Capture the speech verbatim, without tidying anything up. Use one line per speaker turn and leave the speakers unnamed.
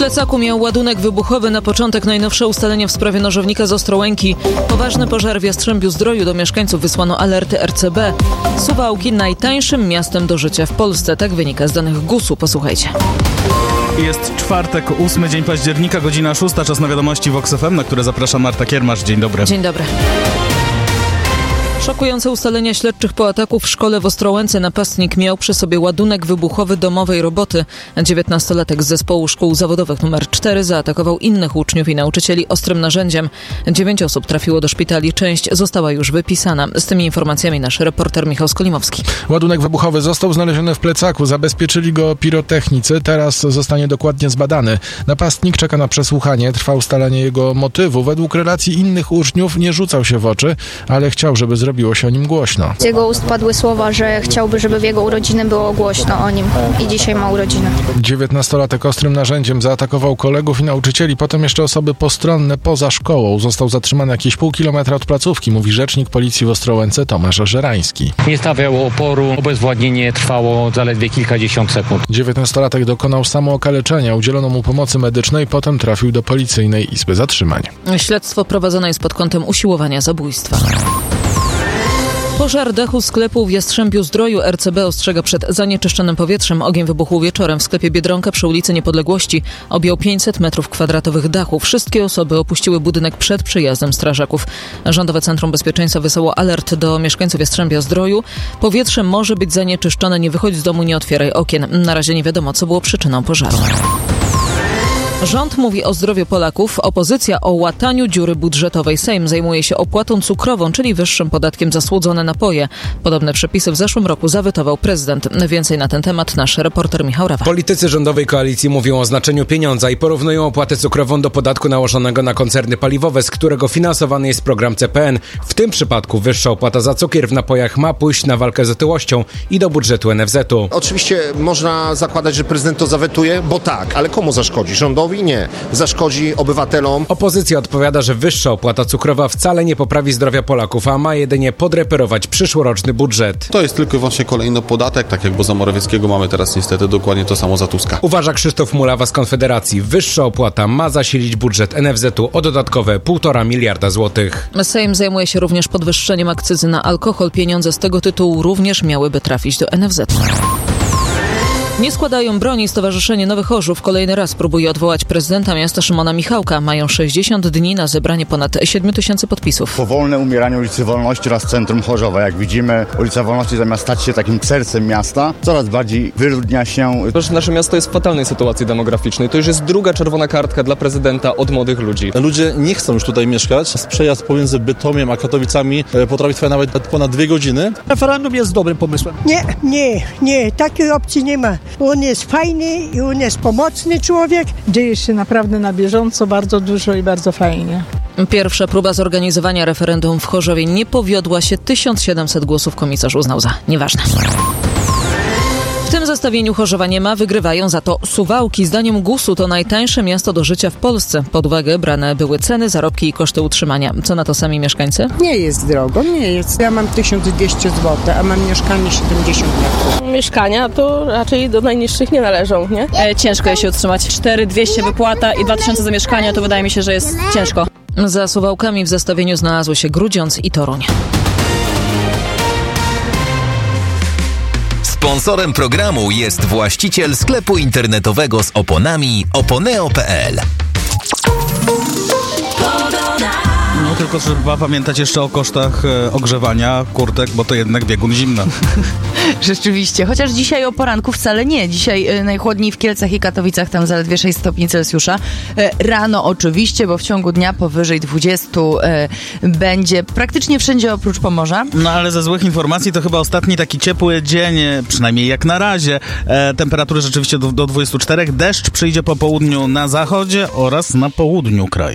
plecaku miał ładunek wybuchowy. Na początek najnowsze ustalenia w sprawie nożownika z Ostrołęki. Poważny pożar w Jastrzębiu-Zdroju. Do mieszkańców wysłano alerty R C B. Suwałki najtańszym miastem do życia w Polsce. Tak wynika z danych gusu. Posłuchajcie.
Jest czwartek, ósmy dzień października, godzina szósta. Czas na wiadomości Vox F M, na które zaprasza Marta Kiermasz. Dzień dobry.
Dzień dobry. Szokujące ustalenia śledczych po ataku w szkole w Ostrołęce. Napastnik miał przy sobie ładunek wybuchowy domowej roboty. dziewiętnastolatek z zespołu szkół zawodowych numer cztery zaatakował innych uczniów i nauczycieli ostrym narzędziem. Dziewięć osób trafiło do szpitali, część została już wypisana. Z tymi informacjami nasz reporter Michał Skolimowski.
Ładunek wybuchowy został znaleziony w plecaku. Zabezpieczyli go pirotechnicy. Teraz zostanie dokładnie zbadany. Napastnik czeka na przesłuchanie. Trwa ustalenie jego motywu. Według relacji innych uczniów nie rzucał się w oczy, ale chciał, żeby zrobił Robiło się o nim głośno.
Z jego ust padły słowa, że chciałby, żeby w jego urodziny było głośno o nim i dzisiaj ma urodziny.
dziewiętnastolatek ostrym narzędziem zaatakował kolegów i nauczycieli, potem jeszcze osoby postronne poza szkołą. Został zatrzymany jakieś pół kilometra od placówki, mówi rzecznik policji w Ostrołęce Tomasz Żerański.
Nie stawiał oporu, obezwładnienie trwało zaledwie kilkadziesiąt sekund.
dziewiętnastolatek dokonał samookaleczenia, udzielono mu pomocy medycznej, potem trafił do policyjnej izby zatrzymań.
Śledztwo prowadzone jest pod kątem usiłowania zabójstwa. Pożar dachu sklepu w Jastrzębiu-Zdroju. R C B ostrzega przed zanieczyszczonym powietrzem. Ogień wybuchł wieczorem w sklepie Biedronka przy ulicy Niepodległości. Objął pięćset metrów kwadratowych dachu. Wszystkie osoby opuściły budynek przed przyjazdem strażaków. Rządowe Centrum Bezpieczeństwa wysłało alert do mieszkańców Jastrzębia-Zdroju. Powietrze może być zanieczyszczone. Nie wychodź z domu, nie otwieraj okien. Na razie nie wiadomo, co było przyczyną pożaru. Rząd mówi o zdrowiu Polaków, opozycja o łataniu dziury budżetowej. Sejm zajmuje się opłatą cukrową, czyli wyższym podatkiem za słodzone napoje. Podobne przepisy w zeszłym roku zawetował prezydent. Więcej na ten temat nasz reporter Michał Rawa.
Politycy rządowej koalicji mówią o znaczeniu pieniądza i porównują opłatę cukrową do podatku nałożonego na koncerny paliwowe, z którego finansowany jest program C P N. W tym przypadku wyższa opłata za cukier w napojach ma pójść na walkę z otyłością i do budżetu N F Z u.
Oczywiście można zakładać, że prezydent to zawetuje, bo tak, ale komu zaszkodzi? Rządowi? Nie. Zaszkodzi obywatelom.
Opozycja odpowiada, że wyższa opłata cukrowa wcale nie poprawi zdrowia Polaków, a ma jedynie podreperować przyszłoroczny budżet.
To jest tylko i wyłącznie kolejny podatek, tak jak za Morawieckiego mamy teraz niestety dokładnie to samo za Tuska.
Uważa Krzysztof Mulawa z Konfederacji. Wyższa opłata ma zasilić budżet N F Z u o dodatkowe półtora miliarda złotych.
Sejm zajmuje się również podwyższeniem akcyzy na alkohol. Pieniądze z tego tytułu również miałyby trafić do N F Z u. Nie składają broni. Stowarzyszenie Nowy Chorzów kolejny raz próbuje odwołać prezydenta miasta Szymona Michałka. Mają sześćdziesiąt dni na zebranie ponad siedmiu tysięcy podpisów.
Powolne umieranie ulicy Wolności oraz centrum Chorzowa. Jak widzimy, ulica Wolności zamiast stać się takim sercem miasta, coraz bardziej wyludnia się.
Nasze miasto jest w fatalnej sytuacji demograficznej. To już jest druga czerwona kartka dla prezydenta od młodych ludzi.
Ludzie nie chcą już tutaj mieszkać. Przejazd pomiędzy Bytomiem a Katowicami potrafi trwać nawet ponad dwie godziny.
Referendum jest dobrym pomysłem.
Nie, nie, nie. Takiej opcji nie ma. On jest fajny i on jest pomocny człowiek.
Dzieje się naprawdę na bieżąco, bardzo dużo i bardzo fajnie.
Pierwsza próba zorganizowania referendum w Chorzowie nie powiodła się. tysiąc siedemset głosów komisarz uznał za nieważne. W tym zestawieniu Chorzowa nie ma, wygrywają za to Suwałki. Zdaniem gusu to najtańsze miasto do życia w Polsce. Pod uwagę brane były ceny, zarobki i koszty utrzymania. Co na to sami mieszkańcy?
Nie jest drogo, nie jest. Ja mam tysiąc dwieście złotych, a mam mieszkanie siedemdziesiąt metrów.
Mieszkania to raczej do najniższych nie należą, nie?
E, ciężko jest się utrzymać. cztery tysiące dwieście wypłata i dwa tysiące za mieszkanie, to wydaje mi się, że jest ciężko.
Za Suwałkami w zestawieniu znalazły się Grudziądz i Toruń.
Sponsorem programu jest właściciel sklepu internetowego z oponami oponeo kropka p l.
No tylko trzeba pamiętać jeszcze o kosztach e, ogrzewania kurtek, bo to jednak biegun zimna.
Rzeczywiście, chociaż dzisiaj o poranku wcale nie. Dzisiaj e, najchłodniej w Kielcach i Katowicach, tam zaledwie sześć stopni Celsjusza. E, rano oczywiście, bo w ciągu dnia powyżej dwudziestu e, będzie praktycznie wszędzie oprócz Pomorza.
No ale ze złych informacji to chyba ostatni taki ciepły dzień, przynajmniej jak na razie. E, temperatury rzeczywiście do, do dwudziestu czterech. Deszcz przyjdzie po południu na zachodzie oraz na południu kraju.